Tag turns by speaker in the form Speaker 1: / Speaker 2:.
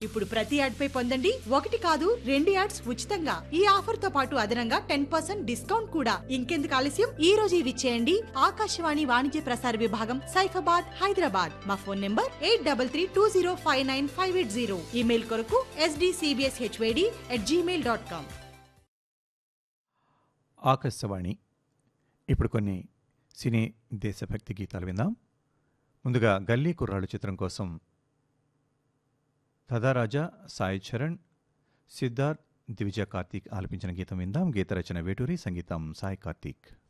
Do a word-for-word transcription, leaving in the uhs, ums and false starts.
Speaker 1: ఇప్పుడు ప్రతి యాడ్ పై పొందండి ఒకటి కాదు రెండు యాడ్స్ ఉచితంగా. ఈ ఆఫర్ తో పాటు అదనంగా టెన్ పర్సెంట్ డిస్కౌంట్ కూడా. ఇంకెందుకు ఆలస్యం, ఈ రోజు ఇవి చేయండి. ఆకాశవాణి వాణిజ్య ప్రసార విభాగం, సైఫాబాద్, హైదరాబాద్. మా phone number eight three three two zero five nine five eight zero. Email కొరకు ఎస్డిసిబిఎస్హెచ్వైడి at Gmail dot com.
Speaker 2: Akashvani. ఇప్పుడు కొన్ని సినీ దేశభక్తి గీతాలు విందాం. ముందుగా గల్లీ కుర్రాళ్ళు చిత్రం కోసం తదారాజా, సాయి చరణ్, సిద్ధార్థ్, దివిజ కార్తీక్ ఆలపించిన గీతం విందాం. గీత రచన వేటూరి, సంగీతం సాయి కార్తీక్.